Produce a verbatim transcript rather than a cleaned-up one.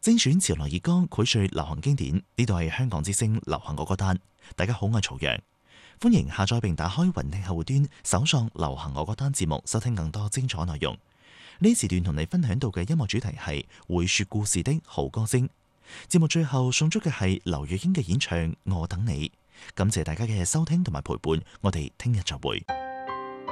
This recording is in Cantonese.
精選潮流熱歌，膾萃流行經典。呢度係香港之聲流行我歌單。大家好，我係曹陽，歡迎下載並打開雲聽客戶端，搜索流行我歌單節目，收聽更多精彩內容。呢時段同你分享到嘅音樂主題係會說故事的好歌聲。節目最後送出嘅係劉若英嘅演唱《我等你》。感謝大家嘅收聽同埋陪伴，我哋聽日再會。